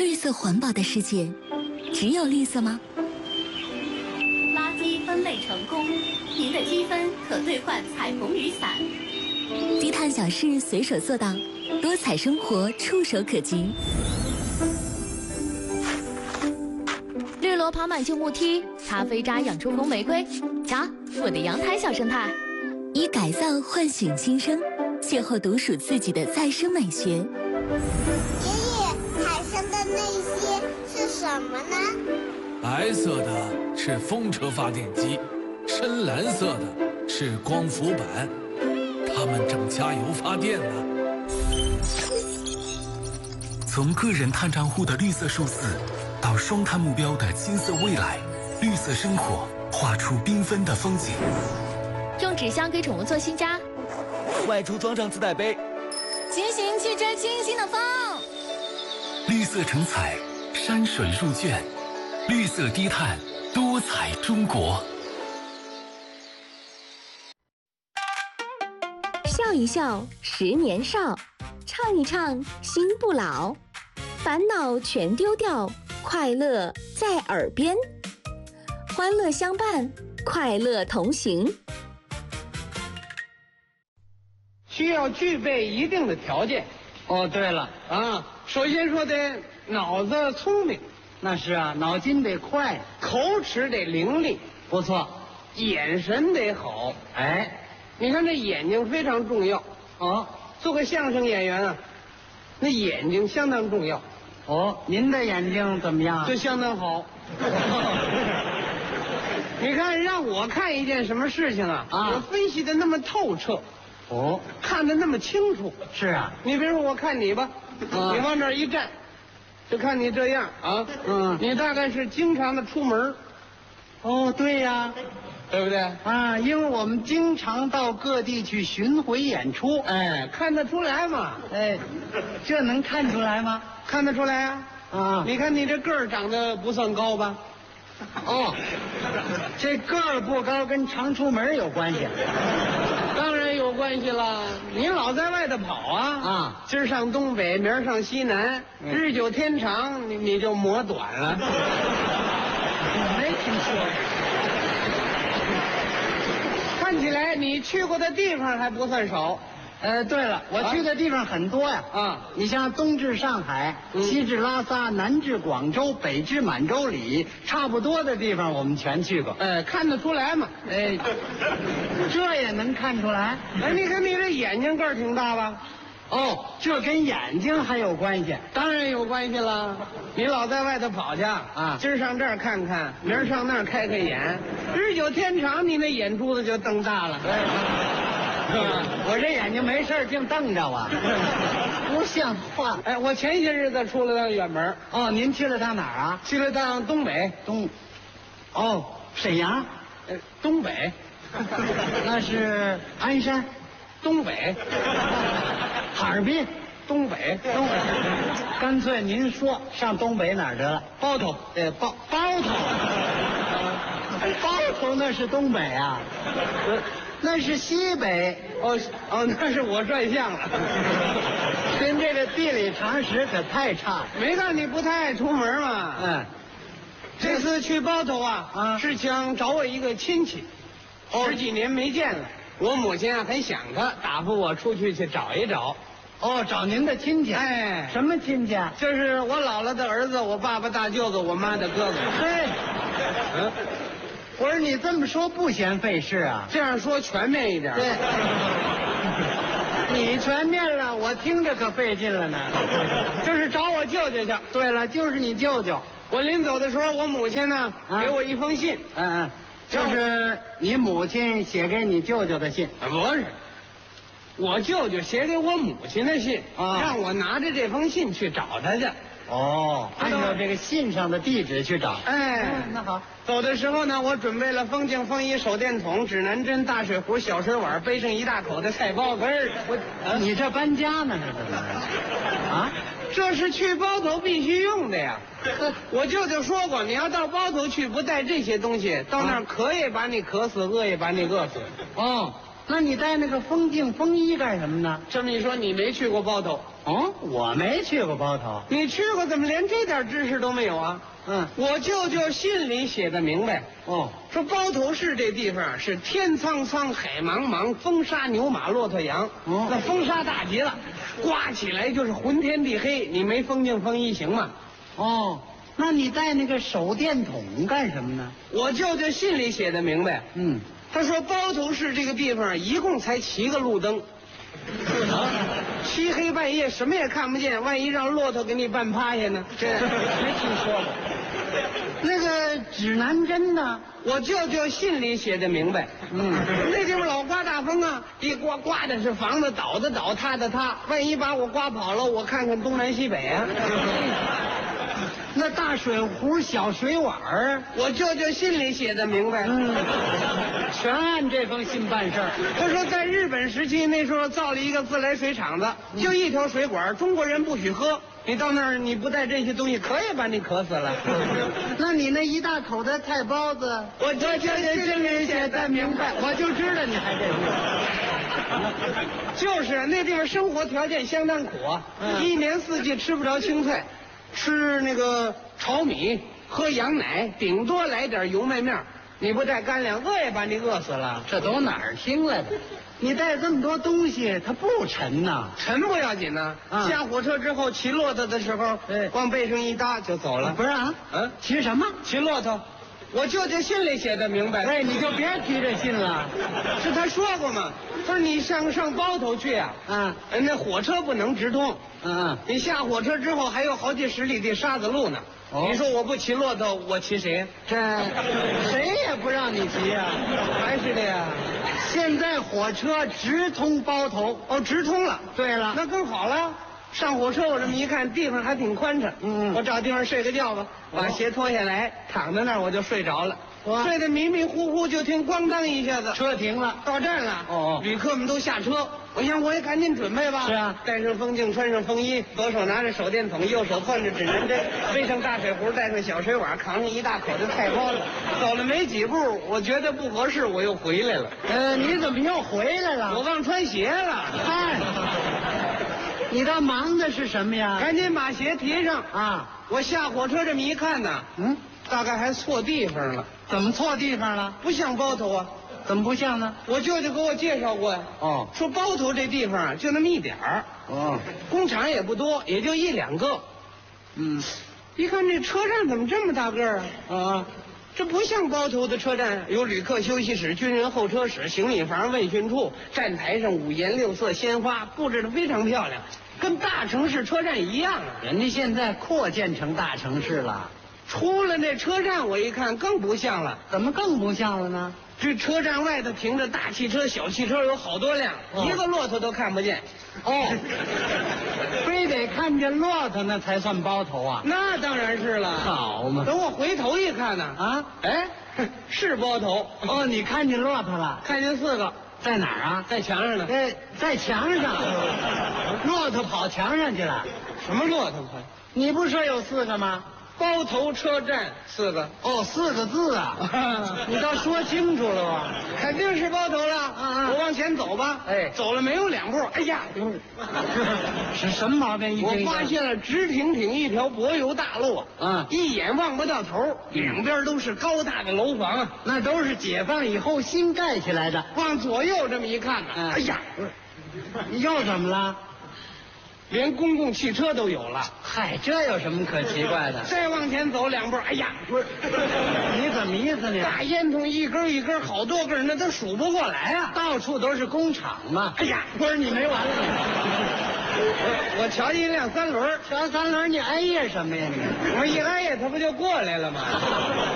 绿色环保的世界，只有绿色吗？ 垃圾分类成功，您的积分可兑换彩虹雨伞。 低碳小事随手做到，多彩生活触手可及。 绿萝爬满旧木梯，咖啡渣养出红玫瑰。瞧，我的阳台小生态。 以改造唤醒新生，邂逅独属自己的再生美学。 爷爷，产生的那些是什么呢？ 白色的是风车发电机，深蓝色的是光伏板，它们正加油发电呢。 从个人碳账户的绿色数字，到双碳目标的金色未来，绿色生活画出缤纷的风景。 用纸箱给宠物做新家， 外出装上自带杯， 骑行去追清新的风。 绿色成彩，山水入卷，绿色低碳，多彩中国。 笑一笑，10年少；唱一唱，心不老。烦恼全丢掉，快乐在耳边。欢乐相伴，快乐同行。 需要具备一定的条件。 哦，对了啊，首先说得脑子聪明， 那是啊，脑筋得快， 口齿得伶俐， 不错， 眼神得好。 哎， 你看这眼睛非常重要。 哦， 做个相声演员啊，那眼睛相当重要。 哦，您的眼睛怎么样？ 这相当好。你看，让我看一件什么事情啊，我分析的那么透彻。 哦， 看得那么清楚。 是啊， 你比如说我看你吧，你往这儿一站，就看你这样啊，你大概是经常的出门。 哦，对呀， 对不对啊？因为我们经常到各地去巡回演出， 哎，看得出来嘛？ 哎，这能看出来吗？ 看得出来啊。 啊， 你看你这个儿长得不算高吧？ 哦，这个儿不高跟常出门有关系。 当然有关系了，你老在外头跑啊，今儿上东北，明儿上西南，日久天长，你就磨短了。 没听说。 看起来你去过的地方还不算少。 对了，我去的地方很多呀。 啊， 你像东至上海，西至拉萨，南至广州，北至满洲里，差不多的地方我们全去过。 看得出来嘛？ 哎，这也能看出来？ 哎，你看你这眼睛个儿挺大吧？ 哦，这跟眼睛还有关系？ 当然有关系了。你老在外头跑去啊，今儿上这儿看看，明儿上那儿开开眼，日久天长，你那眼珠子就瞪大了。 我这眼睛没事净瞪着我，不像话。 哎，我前些日子出了趟远门。 哦，您去了趟哪儿啊？ 去了趟东北。 哦，沈阳。 东北。 那是鞍山。 东北。 哈尔滨。 东北。 干脆您说上东北哪儿得了？ 包头。包头。 包头那是东北啊。那是西北。 哦，那是我转向了。 您这个地理常识可太差了。 没看你不太爱出门嘛。这次去包头啊，是想找我一个亲戚，10几年没见了。我母亲啊很想他，打发我出去找一找。 哦，找您的亲戚。 哎， 什么亲戚啊？ 就是我姥姥的儿子，我爸爸大舅子，我妈的哥哥。 嘿，我说你这么说不嫌费事啊？ 这样说全面一点。 对，你全面了，我听着可费劲了呢。 就是找我舅舅去。 对了，就是你舅舅。 我临走的时候，我母亲呢给我一封信。 就是你母亲写给你舅舅的信。 不是，我舅舅写给我母亲的信，让我拿着这封信去找他去。 哦，按照这个信上的地址去找。 哎， 那好。 走的时候呢，我准备了风镜、风衣、手电筒、指南针、大水壶、小水碗，背上一大口的菜包子。 你这搬家呢？这怎么？啊？ 这是去包头必须用的呀。我舅舅说过，你要到包头去，不带这些东西，到那儿渴也把你渴死，饿也把你饿死。 哦， 那你带那个风镜风衣干什么呢？ 这么一说，你没去过包头？ 哦，我没去过包头。 你去过，怎么连这点知识都没有啊？我舅舅信里写的明白。 哦， 说包头市这地方是天苍苍，海茫茫，风沙牛马骆驼羊。那风沙大极了，刮起来就是昏天地黑。你没风镜风衣行吗？ 哦，那你带那个手电筒干什么呢？ 我舅舅信里写的明白。他说包头市这个地方一共才7个路灯。漆黑半夜什么也看不见，万一让骆驼给你绊趴下呢？这没听说过。 那个指南针呢？ 我舅舅信里写的明白。那地方老刮大风啊，一刮刮的是房子倒的倒，塌的塌，万一把我刮跑了，我看看东南西北啊。 那大水壶、小水碗儿， 我舅舅信里写的明白。 全按这封信办事儿。 他说在日本时期那时候造了一个自来水厂子，就一条水管，中国人不许喝。你到那儿你不带这些东西，可以把你渴死了。 那你那一大口的菜包子， 我舅舅信里写的明白。 我就知道你还这样。就是那地方生活条件相当苦啊，一年四季吃不着青菜，吃那个炒米，喝羊奶，顶多来点油麦面。你不带干粮，饿也把你饿死了。 这都哪儿听来的？你带这么多东西，它不沉呐？ 沉不要紧呐。下火车之后骑骆驼的时候，往背上一搭就走了。 不是啊？骑什么？ 骑骆驼。我舅舅信里写的明白。 哎，你就别提这信了。 是他说过嘛？他说你上包头去啊，那火车不能直通。你下火车之后还有好几十里的沙子路呢。你说我不骑骆驼，我骑谁？ 这谁也不让你骑呀。 还是的呀。 现在火车直通包头。 哦，直通了。 对了， 那更好了。上火车我这么一看，地方还挺宽敞。我找地方睡个觉吧，把鞋脱下来，躺在那儿我就睡着了。睡得迷迷糊糊，就听咣当一下子， 车停了， 到站了。旅客们都下车。我想我也赶紧准备吧。 是啊， 戴上风镜，穿上风衣，左手拿着手电筒，右手攥着指南针，背上大水壶，带上小水碗，扛上一大口的菜包子。走了没几步，我觉得不合适，我又回来了。 你怎么又回来了？ 我忘穿鞋了。 嗨，你倒忙的是什么呀？ 赶紧把鞋提上啊！我下火车这么一看呢，大概还错地方了。 怎么错地方了？ 不像包头啊。 怎么不像呢？ 我舅舅给我介绍过呀。说包头这地方啊，就那么一点儿。工厂也不多，也就1、2个。一看这车站怎么这么大个儿啊？这不像包头的车站，有旅客休息室、军人候车室、行李房、问讯处，站台上5颜6色鲜花，布置得非常漂亮，跟大城市车站一样啊。 人家现在扩建成大城市了。 出了那车站，我一看更不像了。 怎么更不像了呢？ 这车站外头停着大汽车、小汽车有好多辆，一个骆驼都看不见。 非得看见骆驼那才算包头啊？ 那当然是了。 好嘛， 等我回头一看呢，是包头。 你看见骆驼了？ 看见4个， 在哪儿啊？ 在墙上呢。 在墙上。骆驼跑墙上去了？ 什么骆驼跑？ 你不说有4个吗？ 包头车站4个。 4个字啊！你倒说清楚了吧？ 肯定是包头了。我往前走吧。走了没有2步，哎呀， 是什么毛病？ 我发现了直挺挺一条柏油大路一眼望不到头，两边都是高大的楼房啊， 那都是解放以后新盖起来的。 往左右这么一看呢，哎呀， 你又怎么了？ 连公共汽车都有了。 嗨，这有什么可奇怪的？ 再往前走2步，哎呀，不是， 你怎么意思呢？ 大烟囱一根一根，好多根，那都数不过来啊！ 到处都是工厂嘛。 哎呀， 不是你没完了你！ 我瞧见一辆3轮， 瞧3轮，你哎呀什么呀你？ 我一哎呀，他不就过来了吗？